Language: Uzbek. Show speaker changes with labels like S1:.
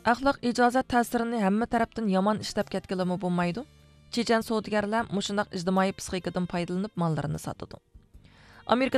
S1: Axloq ijozat ta'sirini hamma tarafdan yomon ishlab ketganmi bo'lmaydi. Chechen savdogarlar mushundoq ijtimoiy psixikadan foydalanib mollarini sotadi. Amerika